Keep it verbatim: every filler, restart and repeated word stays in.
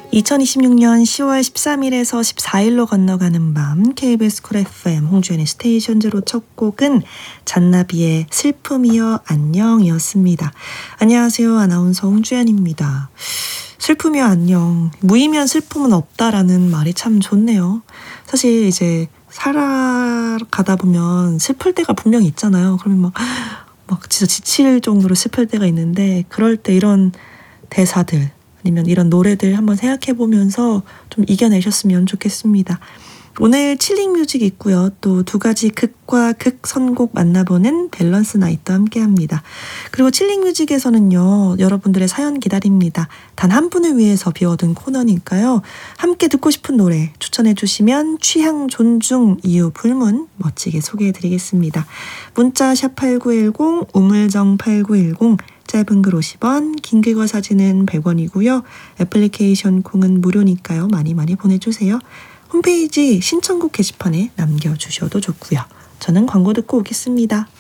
이천이십육 년 시월 십삼일에서 십사일로 건너가는 밤 케이비에스 쿨 에프엠 홍주연의 스테이션 제로 첫 곡은 잔나비의 슬픔이여 안녕이었습니다. 안녕하세요. 아나운서 홍주연입니다. 슬픔이여 안녕. 무의미한 슬픔은 없다라는 말이 참 좋네요. 사실 이제 살아가다 보면 슬플 때가 분명히 있잖아요. 그러면 막, 막 진짜 지칠 정도로 슬플 때가 있는데 그럴 때 이런 대사들 아니면 이런 노래들 한번 생각해보면서 좀 이겨내셨으면 좋겠습니다. 오늘 칠링 뮤직 있고요. 또 두 가지 극과 극 선곡 만나보는 밸런스 나이트와 함께합니다. 그리고 칠링 뮤직에서는요. 여러분들의 사연 기다립니다. 단 한 분을 위해서 비워둔 코너니까요. 함께 듣고 싶은 노래 추천해주시면 취향 존중 이유 불문 멋지게 소개해드리겠습니다. 문자 샵 팔구일공 우물정 팔구일공 짧은 글 오십 원, 긴 글과 사진은 백 원이고요. 애플리케이션 콩은 무료니까요. 많이 많이 보내주세요. 홈페이지 신청곡 게시판에 남겨주셔도 좋고요. 저는 광고 듣고 오겠습니다.